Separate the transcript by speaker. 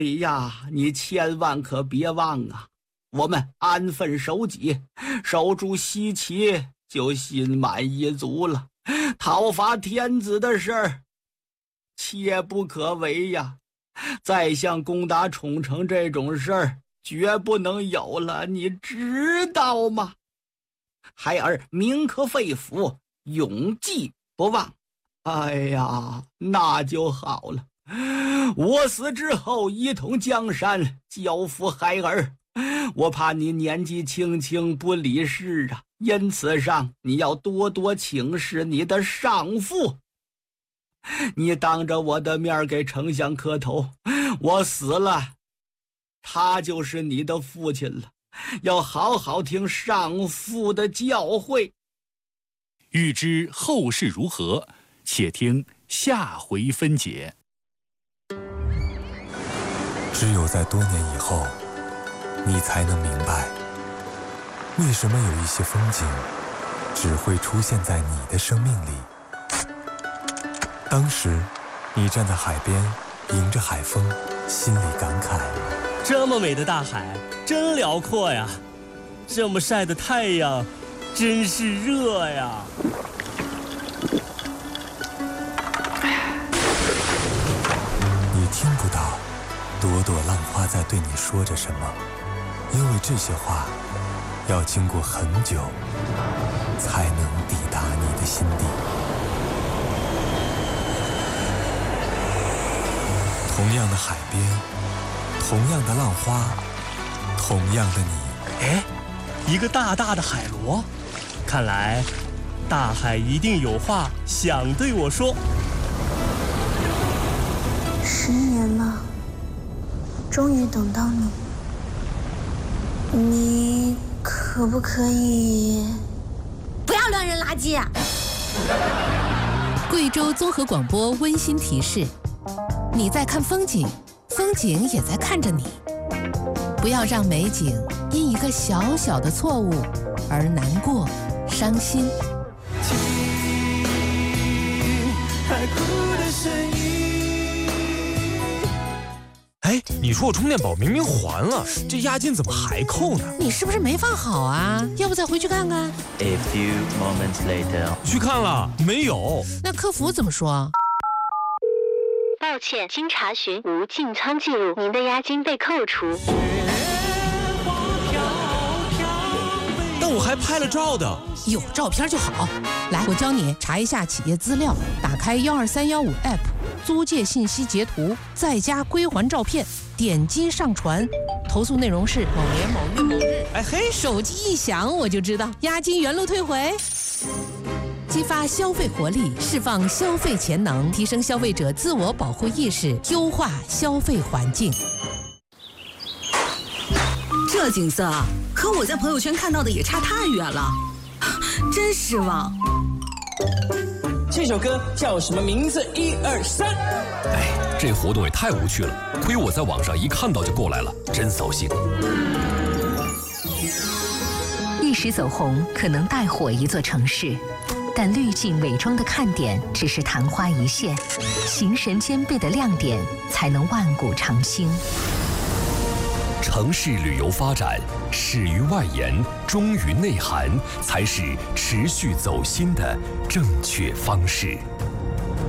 Speaker 1: 哎呀，你千万可别忘啊！我们安分守己，守住西岐，就心满意足了。讨伐天子的事儿，切不可为呀！再像攻打宠城这种事儿，绝不能有了，你知道吗？孩儿铭刻肺腑，永记不忘。哎呀，那就好了。我死之后，一统江山，交付孩儿。我怕你年纪轻轻不理事啊，因此上你要多多请示你的上父。你当着我的面给丞相磕头，我死了，他就是你的父亲了，要好好听上父的教诲。
Speaker 2: 欲知后事如何，且听下回分解。
Speaker 3: 只有在多年以后，你才能明白，为什么有一些风景只会出现在你的生命里。当时，你站在海边，迎着海风，心里感慨：
Speaker 4: 这么美的大海，真辽阔呀！这么晒的太阳，真是热呀！
Speaker 3: 你听不到朵朵浪花在对你说着什么，因为这些话要经过很久，才能抵达你的心底。同样的海边，同样的浪花，同样的你。
Speaker 4: 哎，一个大大的海螺，看来大海一定有话想对我说。
Speaker 5: 10年了，终于等到你。你可不可以不要乱扔垃圾啊？
Speaker 6: 贵州综合广播温馨提示：你在看风景，风景也在看着你。不要让美景因一个小小的错误而难过、伤心。
Speaker 7: 听海哭的声音。
Speaker 8: 哎，你说我充电宝明明还了，这押金怎么还扣呢？
Speaker 6: 你是不是没放好啊？要不再回去看看？
Speaker 9: A few moments later，
Speaker 8: 去看了，没有。
Speaker 6: 那客服怎么说？
Speaker 10: 抱歉，经查询无进仓记录，您的押金被扣除。
Speaker 8: 但我还拍了照的。
Speaker 6: 有照片就好。来，我教你查一下企业资料，打开12315 App， 租借信息截图，再加归还照片，点击上传。投诉内容是某年某月某日。
Speaker 8: 哎嘿，
Speaker 6: 手机一响我就知道，押金原路退回。激发消费活力，释放消费潜能，提升消费者自我保护意识，优化消费环境。
Speaker 11: 这景色和我在朋友圈看到的也差太远了，真失望。
Speaker 7: 这首歌叫什么名字？1、2、3。
Speaker 12: 哎，这活动也太无趣了，亏我在网上一看到就过来了，真扫兴。
Speaker 13: 一时走红可能带火一座城市，但滤镜伪装的看点只是昙花一现，形神兼备的亮点才能万古长青。
Speaker 12: 城市旅游发展，始于外延，忠于内涵，才是持续走心的正确方式。